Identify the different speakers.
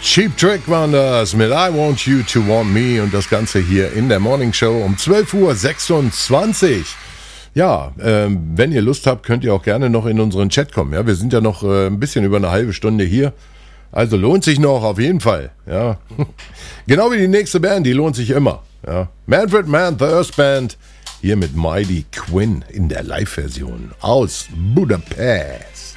Speaker 1: Cheap Trick waren das mit I Want You to Want Me und das Ganze hier in der Morning Show um 12.26 Uhr. Ja, wenn ihr Lust habt, könnt ihr auch gerne noch in unseren Chat kommen. Ja, wir sind ja noch ein bisschen über eine halbe Stunde hier. Also lohnt sich noch auf jeden Fall. Ja. Genau wie die nächste Band, die lohnt sich immer. Ja. Manfred Mann, The Earth Band, hier mit Mighty Quinn in der Live-Version aus Budapest.